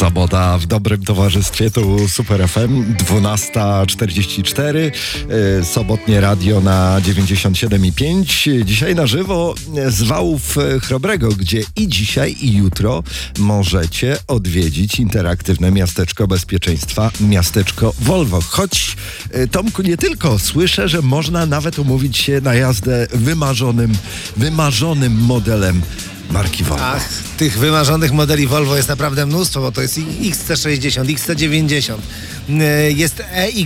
Sobota w dobrym towarzystwie, tu Super FM, 12:44, sobotnie radio na 97,5. Dzisiaj na żywo z Wałów Chrobrego, gdzie i dzisiaj, i jutro możecie odwiedzić interaktywne miasteczko bezpieczeństwa, miasteczko Volvo. Choć, Tomku, nie tylko, słyszę, że można nawet umówić się na jazdę wymarzonym modelem marki Volvo. Ach, tych wymarzonych modeli Volvo jest naprawdę mnóstwo, bo to jest XC60, XC90, jest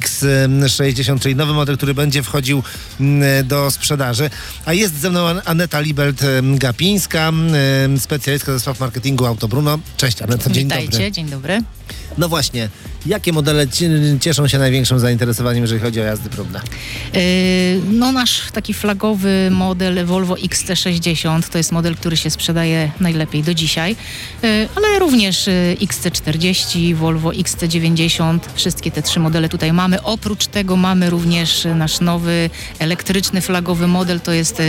EX60, czyli nowy model, który będzie wchodził do sprzedaży. A jest ze mną Aneta Libelt-Gapińska, specjalistka ze spraw marketingu Autobruno. Cześć Aneta, dzień dobry. Witajcie, dzień dobry. No właśnie, jakie modele cieszą się największym zainteresowaniem, jeżeli chodzi o jazdy próbne? No nasz taki flagowy model Volvo XC60 to jest model, który się sprzedaje najlepiej do dzisiaj, ale również XC40, Volvo XC90, wszystkie te trzy modele tutaj mamy. Oprócz tego mamy również nasz nowy elektryczny flagowy model, to jest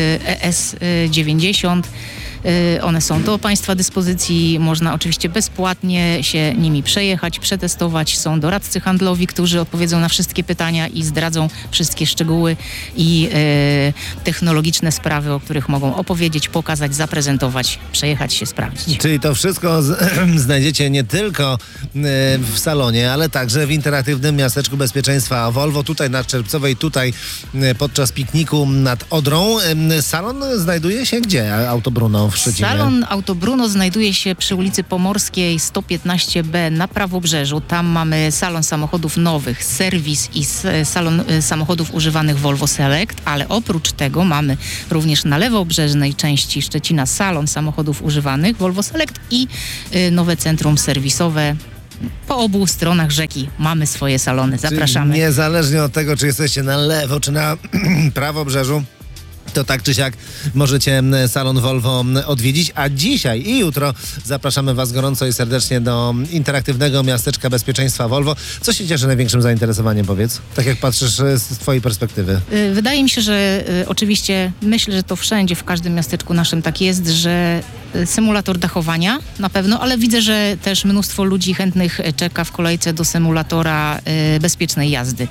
ES90. One są do Państwa dyspozycji, można oczywiście bezpłatnie się nimi przejechać, przetestować. Są doradcy handlowi, którzy odpowiedzą na wszystkie pytania i zdradzą wszystkie szczegóły i technologiczne sprawy, o których mogą opowiedzieć, pokazać, zaprezentować, przejechać się, sprawdzić. Czyli to wszystko znajdziecie nie tylko w salonie, ale także w interaktywnym miasteczku bezpieczeństwa Volvo, tutaj na Czerwcowej, tutaj podczas pikniku nad Odrą. Salon znajduje się gdzie? Autobruno w Szczecinie. Salon Autobruno znajduje się przy ulicy Pomorskiej 115B na Prawobrzeżu. Tam mamy salon samochodów nowych, serwis i salon samochodów używanych Volvo Select, ale oprócz tego mamy również na lewobrzeżnej części Szczecina salon samochodów używanych Volvo Select i nowe centrum serwisowe. Po obu stronach rzeki mamy swoje salony. Zapraszamy. Czyli niezależnie od tego, czy jesteście na lewo, czy na prawobrzeżu, to tak czy siak możecie salon Volvo odwiedzić, a dzisiaj i jutro zapraszamy Was gorąco i serdecznie do interaktywnego miasteczka bezpieczeństwa Volvo. Co się cieszy największym zainteresowaniem, powiedz? Tak jak patrzysz z Twojej perspektywy. Wydaje mi się, że oczywiście myślę, że to wszędzie, w każdym miasteczku naszym tak jest, że symulator dachowania na pewno, ale widzę, że też mnóstwo ludzi chętnych czeka w kolejce do symulatora bezpiecznej jazdy.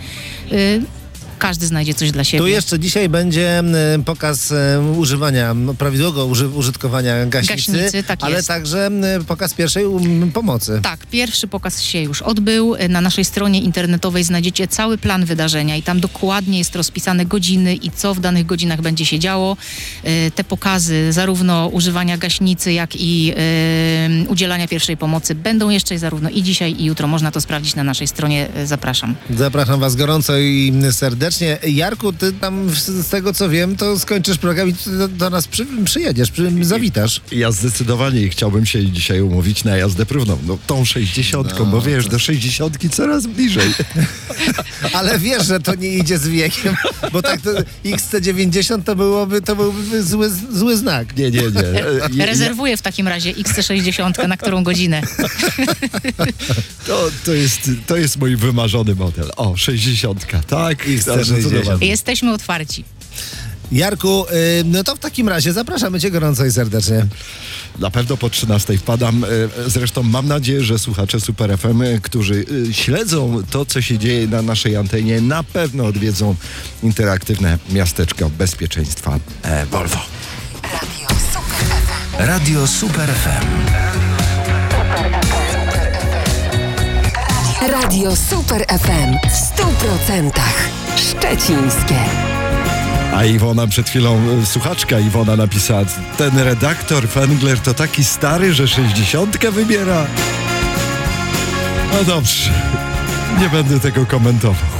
Każdy znajdzie coś dla siebie. Tu jeszcze dzisiaj będzie pokaz używania, prawidłowego użytkowania gaśnicy, tak ale jest. także pokaz pierwszej pomocy. Tak, pierwszy pokaz się już odbył. Na naszej stronie internetowej znajdziecie cały plan wydarzenia i tam dokładnie jest rozpisane godziny i co w danych godzinach będzie się działo. Te pokazy zarówno używania gaśnicy, jak i udzielania pierwszej pomocy będą jeszcze zarówno i dzisiaj, i jutro. Można to sprawdzić na naszej stronie. Zapraszam. Zapraszam Was gorąco i serdecznie. Jarku, ty tam z tego co wiem, to skończysz program i do nas przyjedziesz, zawitasz. Ja zdecydowanie chciałbym się dzisiaj umówić na jazdę próbną. No tą 60, bo wiesz, do 60 coraz bliżej. Ale wiesz, że to nie idzie z wiekiem, bo tak to XC90 to byłby zły znak. Nie. Rezerwuję w takim razie XC60, na którą godzinę. To jest mój wymarzony model. O, 60, tak? XC60. Jesteśmy otwarci. Jarku, no to w takim razie zapraszamy Cię gorąco i serdecznie. Na pewno po 13 wpadam. Zresztą mam nadzieję, że słuchacze Super FM, którzy śledzą to, co się dzieje na naszej antenie, na pewno odwiedzą interaktywne miasteczko bezpieczeństwa Volvo. Radio Super FM. Radio Super FM w 100% szczecińskie. A Iwona przed chwilą, słuchaczka Iwona napisała, ten redaktor Fengler to taki stary, że 60 wybiera. No dobrze, nie będę tego komentował.